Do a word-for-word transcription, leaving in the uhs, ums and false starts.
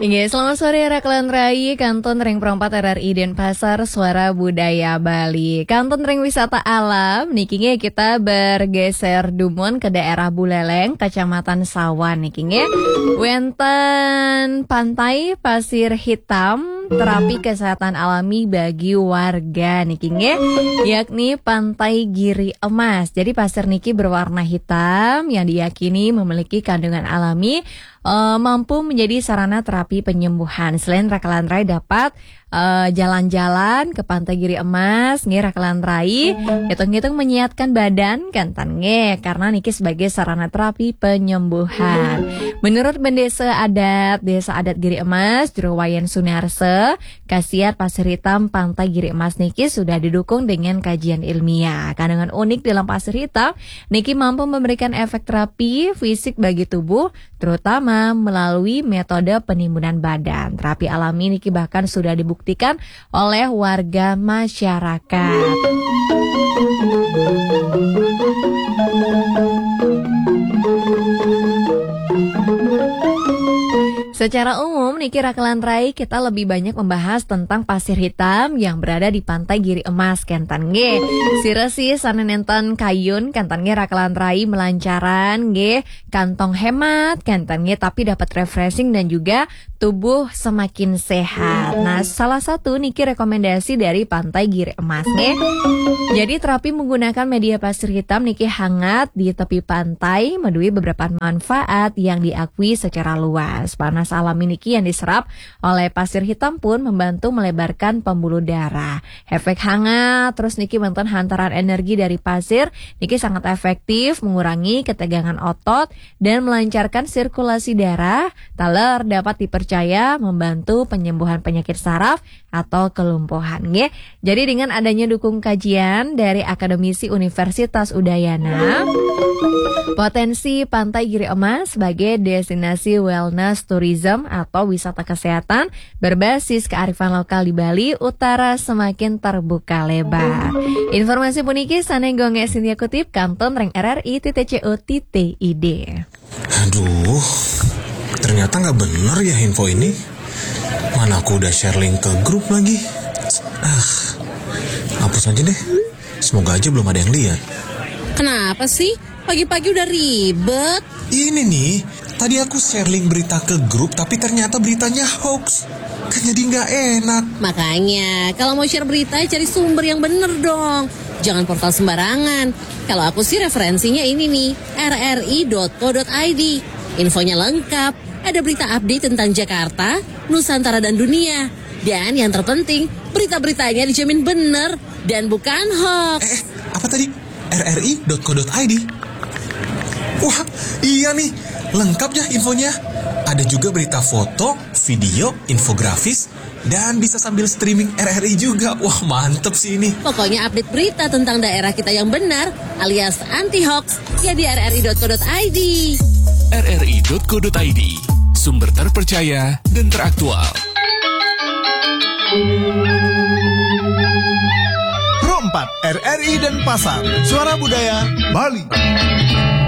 Iya, selamat sore Raklan Rai, Kanton Ring Perempat R R I Denpasar, Suara Budaya Bali. Kanton Ring Wisata Alam, nikingnya kita bergeser dumon ke daerah Buleleng, Kecamatan Sawan nikingnya. Wenten Pantai Pasir Hitam, terapi kesehatan alami bagi warga nikingnya, yakni Pantai Giri Emas. Jadi pasir niki berwarna hitam yang diyakini memiliki kandungan alami, Uh, mampu menjadi sarana terapi penyembuhan. Selain Rakalan Rai dapat uh, jalan-jalan ke Pantai Giri Emas, nge Rakalan Rai hitung-hitung menyiapkan badan kantan nge karena niki sebagai sarana terapi penyembuhan. Menurut Bendesa Adat Desa Adat Giri Emas, Jrowayan Sunarse, khasiat pasir hitam Pantai Giri Emas niki sudah didukung dengan kajian ilmiah. Kandungan unik dalam pasir hitam niki mampu memberikan efek terapi fisik bagi tubuh, terutama melalui metode penimbunan badan. Terapi alami niki bahkan sudah dibuktikan oleh warga masyarakat. Secara umum, niki Rakalan Rai kita lebih banyak membahas tentang pasir hitam yang berada di Pantai Giri Emas kentan nge. Siresi sanenentan kayun kentan nge Rakalan Rai melancaran nge kantong hemat kentan nge tapi dapat refreshing dan juga tubuh semakin sehat. Nah, salah satu niki rekomendasi dari Pantai Giri Emas nge. Jadi terapi menggunakan media pasir hitam niki hangat di tepi pantai medui beberapa manfaat yang diakui secara luas. Panas alami niki yang diserap oleh pasir hitam pun membantu melebarkan pembuluh darah. Efek hangat terus niki menten hantaran energi dari pasir niki sangat efektif mengurangi ketegangan otot dan melancarkan sirkulasi darah. Taler dapat dipercaya membantu penyembuhan penyakit saraf atau kelumpuhan nge. Jadi dengan adanya dukung kajian dari akademisi Universitas Udayana, potensi Pantai Giri Emas sebagai destinasi wellness tourism atau wisata kesehatan berbasis kearifan lokal di Bali Utara semakin terbuka lebar. Informasi puniki sanenggong Sintia kutip Kanton Reng R R I T C O T T I D. Aduh, ternyata nggak bener ya info ini. Mana aku udah share link ke grup lagi. Ah, hapus aja deh. Semoga aja belum ada yang lihat. Kenapa sih? Pagi-pagi udah ribet. Ini nih, tadi aku share link berita ke grup tapi ternyata beritanya hoax. Kan jadi nggak enak. Makanya, kalau mau share berita cari sumber yang bener dong. Jangan portal sembarangan. Kalau aku sih referensinya ini nih, r r i dot co dot i d. Infonya lengkap. Ada berita update tentang Jakarta, Nusantara dan dunia. Dan yang terpenting, berita-beritanya dijamin bener dan bukan hoax. Eh, apa tadi? r r i dot co dot i d. Wah, iya nih, lengkap ya infonya. Ada juga berita foto, video, infografis, dan bisa sambil streaming R R I juga. Wah, mantep sih ini. Pokoknya update berita tentang daerah kita yang benar, alias anti-hoax, ya di r r i dot co dot i d. r r i dot co dot i d, sumber terpercaya dan teraktual. Pro empat R R I Denpasar, Suara Budaya Bali.